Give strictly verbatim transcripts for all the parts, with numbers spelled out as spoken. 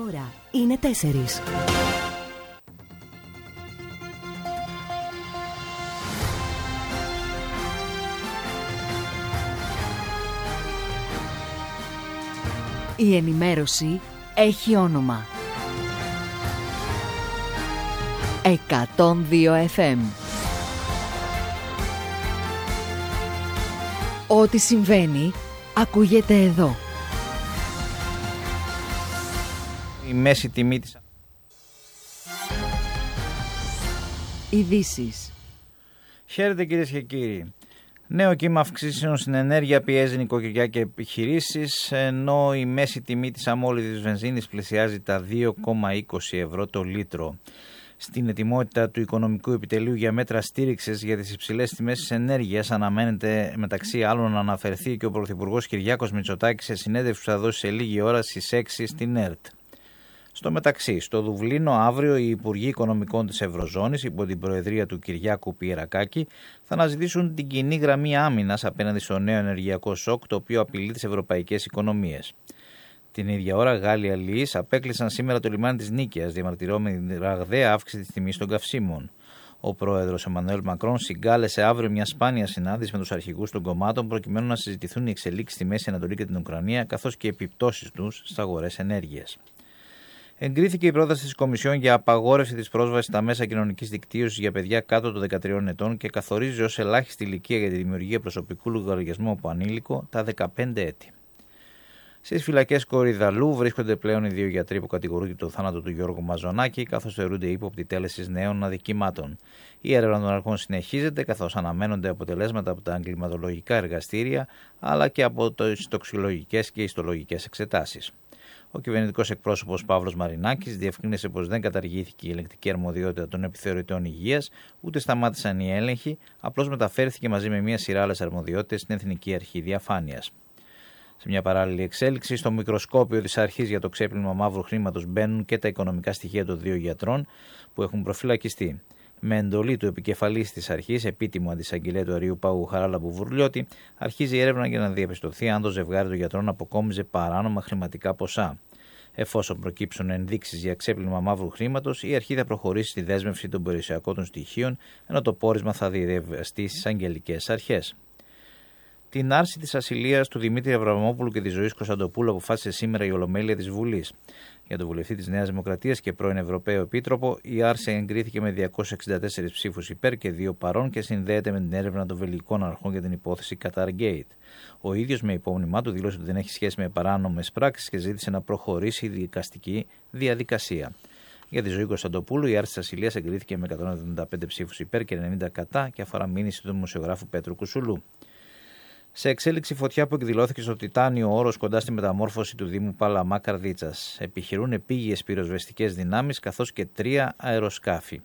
ώρα είναι τέσσερις. Η ενημέρωση έχει όνομα. εκατόν δύο εφ εμ. Ό,τι συμβαίνει, ακούγεται εδώ. Η μέση τιμή της... Ειδήσεις. Χαίρετε κυρίες και κύριοι. Νέο κύμα αυξήσεων στην ενέργεια πιέζει νοικοκυριά και επιχειρήσεις, ενώ η μέση τιμή της αμόλυδης βενζίνης πλησιάζει τα δύο κόμμα είκοσι ευρώ το λίτρο. Στην ετοιμότητα του Οικονομικού Επιτελείου για μέτρα στήριξης για τις υψηλές τιμές της ενέργειας αναμένεται μεταξύ άλλων να αναφερθεί και ο Πρωθυπουργός Κυριάκος Μητσοτάκης σε συνέντευξη που θα δώσει σε λίγη ώρα στις έξι στην ΕΡΤ. Στο μεταξύ, στο Δουβλίνο αύριο οι Υπουργοί Οικονομικών της Ευρωζώνης υπό την προεδρία του Κυριάκου Πιερακάκη θα αναζητήσουν την κοινή γραμμή άμυνας απέναντι στο νέο ενεργειακό σοκ το οποίο απειλεί τις ευρωπαϊκές οικονομίες. Την ίδια ώρα, Γάλλοι αλληλείς απέκλεισαν σήμερα το λιμάνι της Νίκαιας, διαμαρτυρώμενοι την ραγδαία αύξηση της τιμής των καυσίμων. Ο πρόεδρος Εμμανουέλ Μακρόν συγκάλεσε αύριο μια σπάνια συνάντηση με τους αρχηγούς των κομμάτων προκειμένου να συζητηθούν οι εξελίξεις στη Μέση Ανατολή και την Ουκρανία καθώς και οι επιπτώσεις τους στις αγορές ενέργειας. Εγκρίθηκε η πρόταση της Κομισιόν για απαγόρευση της πρόσβασης στα μέσα κοινωνικής δικτύωσης για παιδιά κάτω των δεκατριών ετών και καθορίζει ως ελάχιστη ηλικία για τη δημιουργία προσωπικού λογαριασμού από ανήλικο τα δεκαπέντε έτη. Στις φυλακές Κορυδαλού βρίσκονται πλέον οι δύο γιατροί που κατηγορούνται το θάνατο του Γιώργου Μαζονάκη, καθώς θεωρούνται ύποπτοι τέλεσης νέων αδικημάτων. Η έρευνα των αρχών συνεχίζεται, καθώς αναμένονται αποτελέσματα από τα εγκληματολογικά εργαστήρια, αλλά και από τις τοξικολογικές και ιστολογικές εξετάσεις. Ο κυβερνητικός εκπρόσωπος Παύλος Μαρινάκης διευκρίνησε πως δεν καταργήθηκε η ελεγκτική αρμοδιότητα των επιθεωρητών υγείας, ούτε σταμάτησαν οι έλεγχοι, απλώς μεταφέρθηκε μαζί με μια σειρά άλλες αρμοδιότητες στην Εθνική Αρχή Διαφάνειας. Σε μια παράλληλη εξέλιξη, στο μικροσκόπιο της αρχής για το ξέπλυμα μαύρου χρήματος μπαίνουν και τα οικονομικά στοιχεία των δύο γιατρών που έχουν προφυλακιστεί. Με εντολή του επικεφαλής της αρχής, επίτιμου αντισαγγελέα του Αριού Πάγου Χαράλαμπου Βουρλιώτη, αρχίζει η έρευνα για να διαπιστωθεί αν το ζευγάρι των γιατρών αποκόμιζε παράνομα χρηματικά ποσά. Εφόσον προκύψουν ενδείξεις για ξέπλυμα μαύρου χρήματος, η αρχή θα προχωρήσει στη δέσμευση των περιουσιακών των στοιχείων, ενώ το πόρισμα θα διαβιβαστεί στις αγγελικές αρχές. Την άρση της ασυλίας του Δημήτρη Αβραμόπουλου και της Ζωής Κωνσταντοπούλου αποφάσισε σήμερα η Ολομέλεια της Βουλής. Για τον βουλευτή της Νέας Δημοκρατίας και πρώην Ευρωπαίο Επίτροπο, η άρση εγκρίθηκε με διακόσιες εξήντα τέσσερις ψήφους υπέρ και δύο παρών και συνδέεται με την έρευνα των βελγικών αρχών για την υπόθεση Qatargate. Ο ίδιος με υπόμνημά του δήλωσε ότι δεν έχει σχέση με παράνομες πράξεις και ζήτησε να προχωρήσει η δικαστική διαδικασία. Για τη Ζωή Κωνσταντοπούλου, η άρση της ασυλίας εγκρίθηκε με εκατόν εβδομήντα πέντε ψήφους υπέρ και ενενήντα κατά και αφορά μήνυση του δημοσιογράφου Πέτρου Κουσουλού. Σε εξέλιξη, φωτιά που εκδηλώθηκε στο Τιτάνιο Όρος κοντά στη μεταμόρφωση του Δήμου Παλαμά Καρδίτσας. Επιχειρούν επίγειες πυροσβεστικές δυνάμεις καθώς και τρία αεροσκάφη.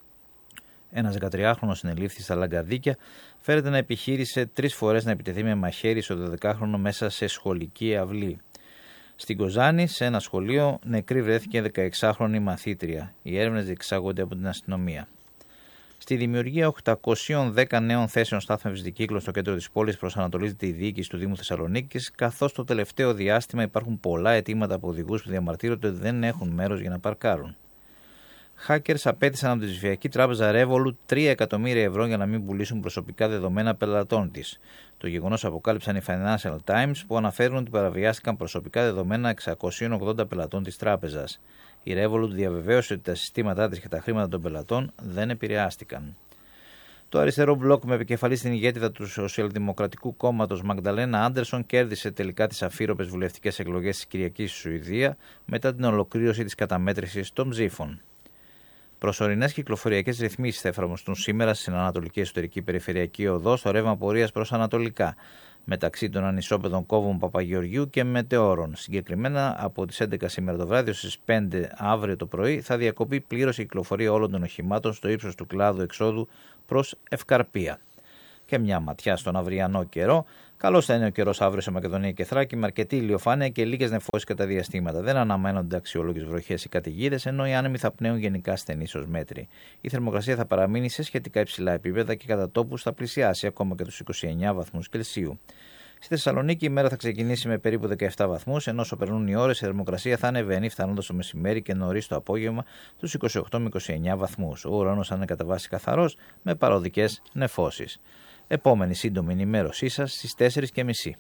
Ένας δεκατριάχρονος συνελήφθη στα Λαγκαδίκια, φέρεται να επιχείρησε τρεις φορές να επιτεθεί με μαχαίρι στο δωδεκάχρονο μέσα σε σχολική αυλή. Στην Κοζάνη, σε ένα σχολείο, νεκρή βρέθηκε δεκαεξάχρονη μαθήτρια. Οι έρευνες διεξάγονται από την αστυνομία. Στη δημιουργία οκτακόσιων δέκα νέων θέσεων στάθμευσης δικύκλου στο κέντρο της πόλης προσανατολίζεται η διοίκηση του Δήμου Θεσσαλονίκης, καθώς το τελευταίο διάστημα υπάρχουν πολλά αιτήματα από οδηγούς που διαμαρτύρονται ότι δεν έχουν μέρος για να παρκάρουν. Hackers απέτησαν από τη ψηφιακή τράπεζα Revolut τρία εκατομμύρια ευρώ για να μην πουλήσουν προσωπικά δεδομένα πελατών της. Το γεγονός αποκάλυψαν οι Financial Times που αναφέρουν ότι παραβιάστηκαν προσωπικά δεδομένα εξακοσίων ογδόντα πελατών της τράπεζας. Η Revolut διαβεβαίωσε ότι τα συστήματά της και τα χρήματα των πελατών δεν επηρεάστηκαν. Το αριστερό μπλοκ με επικεφαλή στην ηγέτιδα του Σοσιαλδημοκρατικού Κόμματος Μαγδαλένα Άντερσον κέρδισε τελικά τις αφύρωπες βουλευτικές εκλογές της Κυριακής στη Σουηδία μετά την ολοκλήρωση της καταμέτρησης των ψήφων. Προσωρινές κυκλοφοριακές ρυθμίσεις θα εφαρμοστούν σήμερα στην Ανατολική Εσωτερική Περιφερειακή Οδό στο ρεύμα πορείας προς Ανατολικά, μεταξύ των ανισόπεδων Κόβων Παπαγεωργιού και Μετεώρων. Συγκεκριμένα, από τις έντεκα σήμερα το βράδυ στις πέντε αύριο το πρωί θα διακοπεί πλήρως η κυκλοφορία όλων των οχημάτων στο ύψος του κλάδου εξόδου προς Ευκαρπία. Και μια ματιά στον αυριανό καιρό. Καλώς θα είναι ο καιρός αύριο σε Μακεδονία και Θράκη, με αρκετή ηλιοφάνεια και λίγες νεφώσεις κατά διαστήματα. Δεν αναμένονται αξιόλογες βροχές ή καταιγίδες, ενώ οι άνεμοι θα πνέουν γενικά στενείς ως μέτρη. Η θερμοκρασία θα παραμείνει σε σχετικά υψηλά επίπεδα και κατά τόπους θα πλησιάσει ακόμα και τους είκοσι εννέα βαθμούς Κελσίου. Στη Θεσσαλονίκη η μέρα θα ξεκινήσει με περίπου δεκαεπτά βαθμούς, ενώ όσο περνούν οι ώρες η θερμοκρασία θα ανεβαίνει, φτάνοντας το μεσημέρι και νωρίς το απόγευμα τους είκοσι οκτώ με είκοσι εννέα βαθμούς. Ο ουρανός θα είναι κατά βάση καθαρός με παροδικές νεφώσεις. Επόμενη σύντομη ενημέρωσή σας στις τέσσερις και μισή.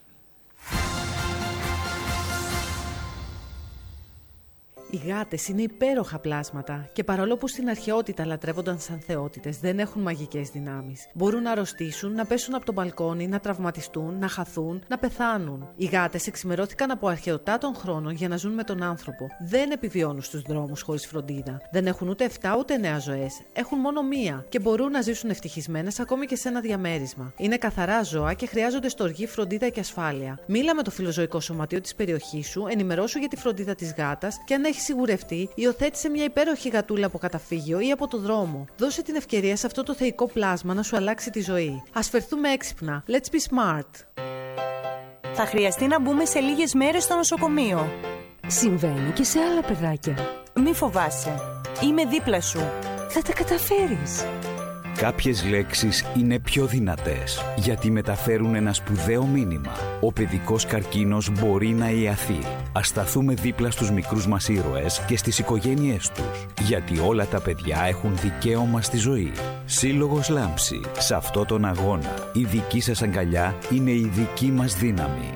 Οι γάτες είναι υπέροχα πλάσματα και παρόλο που στην αρχαιότητα λατρεύονταν σαν θεότητες, δεν έχουν μαγικές δυνάμεις. Μπορούν να αρρωστήσουν, να πέσουν από το μπαλκόνι, να τραυματιστούν, να χαθούν, να πεθάνουν. Οι γάτες εξημερώθηκαν από αρχαιοτά των χρόνων για να ζουν με τον άνθρωπο. Δεν επιβιώνουν στους δρόμους χωρίς φροντίδα. Δεν έχουν ούτε εφτά ούτε εννέα ζωές. Έχουν μόνο μία και μπορούν να ζήσουν ευτυχισμένες ακόμη και σε ένα διαμέρισμα. Είναι καθαρά ζώα και χρειάζονται στοργή, φροντίδα και ασφάλεια. Μίλα με το φιλοζωικό σωματείο της περιοχής σου, ενημερώσου για τη φροντίδα της γάτας και αν έχει σιγουρευτεί, υιοθέτησε μια υπέροχη γατούλα από καταφύγιο ή από το δρόμο. Δώσε την ευκαιρία σε αυτό το θεϊκό πλάσμα να σου αλλάξει τη ζωή. Ας φερθούμε έξυπνα. Let's be smart. Θα χρειαστεί να μπούμε σε λίγες μέρες στο νοσοκομείο. Συμβαίνει και σε άλλα παιδάκια. Μη φοβάσαι. Είμαι δίπλα σου. Θα τα καταφέρεις. Κάποιες λέξεις είναι πιο δυνατές γιατί μεταφέρουν ένα σπουδαίο μήνυμα. Ο παιδικός καρκίνος μπορεί να ιαθεί. Ας σταθούμε δίπλα στους μικρούς μας ήρωες και στις οικογένειές τους. Γιατί όλα τα παιδιά έχουν δικαίωμα στη ζωή. Σύλλογος Λάμψη. Σε αυτό τον αγώνα η δική σας αγκαλιά είναι η δική μας δύναμη.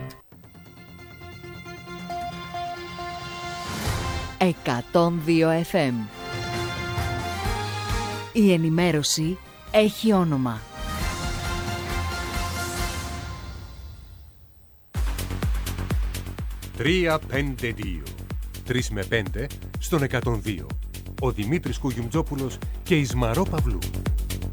εκατόν δύο εφ εμ. Η ενημέρωση έχει όνομα. τρία πέντε δύο. τρεις με πέντε στον εκατόν δύο. Ο Δημήτρης Κουγιουμτζόπουλος και η Σμαρό Παυλού.